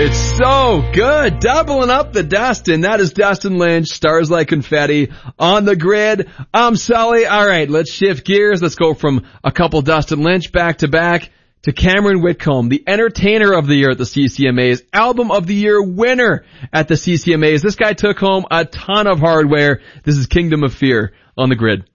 It's so good. Doubling up the Dustin. That is Dustin Lynch, Stars Like Confetti on the Grid. I'm Sully. All right, let's shift gears. Let's go from a couple Dustin Lynch back to back to Cameron Whitcomb, the Entertainer of the Year at the CCMAs, Album of the Year winner at the CCMAs. This guy took home a ton of hardware. This is Kingdom of Fear on the Grid.